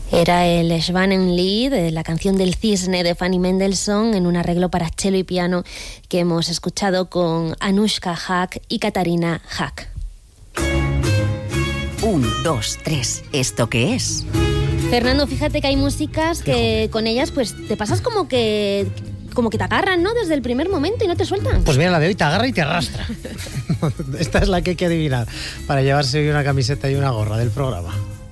Era el Schwanenlied, la canción del cisne de Fanny Mendelssohn, en un arreglo para cello y piano que hemos escuchado con Anushka Hack y Katarina Hack. 1, 2, 3. ¿Esto qué es? Fernando, fíjate que hay músicas que con ellas pues te pasas como que te agarran, ¿no? Desde el primer momento y no te sueltan. Pues mira, la de hoy te agarra y te arrastra. Esta es la que hay que adivinar para llevarse hoy una camiseta y una gorra del programa.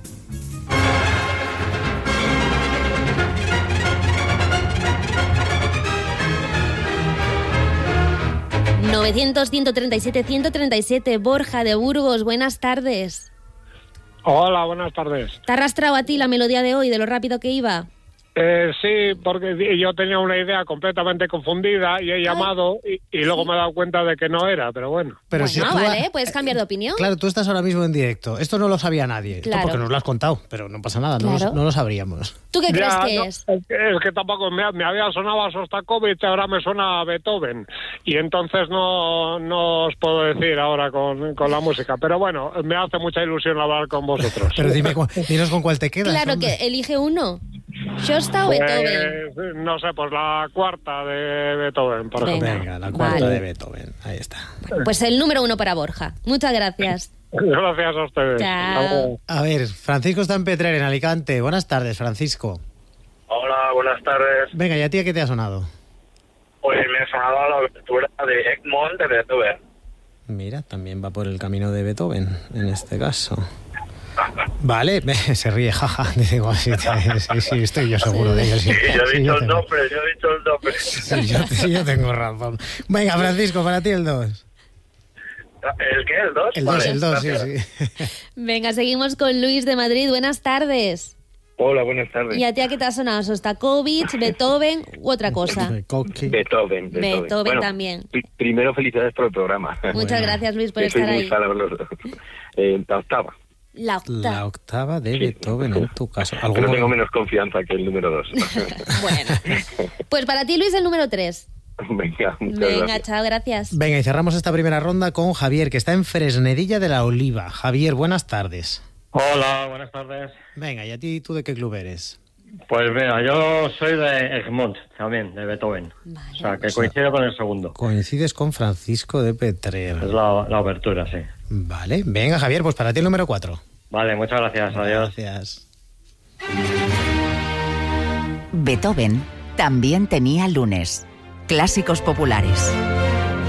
...900-137-137, Borja de Burgos, buenas tardes. Hola, buenas tardes. ¿Te ha arrastrado a ti la melodía de hoy, de lo rápido que iba? Sí, porque yo tenía una idea completamente confundida y he llamado y luego me he dado cuenta de que no era, pero bueno. Pero bueno, vale, puedes cambiar de opinión. Claro, tú estás ahora mismo en directo. Esto no lo sabía nadie. Claro. Esto porque nos lo has contado, pero no pasa nada, Claro. no lo sabríamos. ¿Tú qué crees Ya, que no, es? Es que tampoco me había sonado a Sostakovich, ahora me suena a Beethoven. Y entonces no os puedo decir ahora con la música. Pero bueno, me hace mucha ilusión hablar con vosotros. Pero dinos con cuál te quedas. Claro, hombre. que elige uno. ¿Shosta o Beethoven? No sé, pues la cuarta de Beethoven, por ejemplo. Venga, la cuarta Vale. de Beethoven. Ahí está. Pues el número 1 para Borja. Muchas gracias. Gracias a ustedes. Chao. A ver, Francisco está en Petrer, en Alicante. Buenas tardes, Francisco. Hola, buenas tardes. Venga, ¿y a ti a qué te ha sonado? Pues me ha sonado la abertura de Egmont de Beethoven. Mira, también va por el camino de Beethoven, en este caso. Vale, se ríe, jaja. Digo, sí, estoy yo seguro de ello. Sí, yo he dicho el nombre. Sí, yo tengo razón. Venga, Francisco, para ti el 2. ¿El qué? ¿El 2? El 2, sí. Venga, seguimos con Luis de Madrid. Buenas tardes. Hola, buenas tardes. ¿Y a ti a qué te ha sonado? ¿Sostakovich, Beethoven u otra cosa? Beethoven. Beethoven también. Primero, felicidades por el programa. Muchas gracias, Luis, por Yo soy estar muy ahí. fan de verlos. La octava. La octava de Beethoven, en tu caso. Pero tengo menos confianza que el número 2. Bueno, pues para ti, Luis, el número 3. Venga, muchas Venga, gracias. chao, gracias. Venga, y cerramos esta primera ronda con Javier, que está en Fresnedilla de la Oliva. Javier, buenas tardes. Hola, buenas tardes. Venga, ¿y a ti tú de qué club eres? Pues mira, yo soy de Egmont, también, de Beethoven. Vale. O sea, que coincido con el segundo. Coincides con Francisco de Petrer. Es la obertura, sí. Vale, venga, Javier, pues para ti el número 4. Vale, muchas gracias. Adiós. Gracias. Beethoven también tenía lunes. Clásicos populares.